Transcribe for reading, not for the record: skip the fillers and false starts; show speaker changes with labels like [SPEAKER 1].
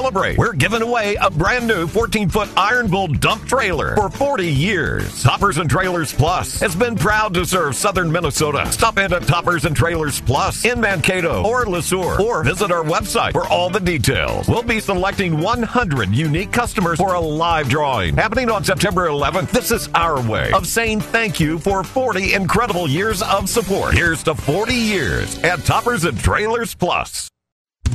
[SPEAKER 1] celebrate, we're giving away a brand new 14-foot Iron Bull dump trailer for 40 years. Toppers and Trailers Plus has been proud to serve southern Minnesota. Stop in at Toppers and Trailers Plus in Mankato or LeSueur, or visit our website for all the details. We'll be selecting 100 unique customers for a live drawing happening on September 11th. This is our way of saying thank you for 40 incredible years of support. Here's to 40 years at Toppers and Trailers Plus.